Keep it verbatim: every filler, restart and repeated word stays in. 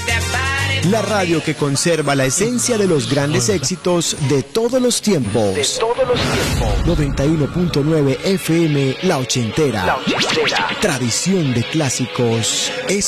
La radio que conserva la esencia de los grandes éxitos de todos los tiempos. De todos los tiempos. noventa y uno punto nueve F M, La Ochentera. La Ochentera. Tradición de clásicos es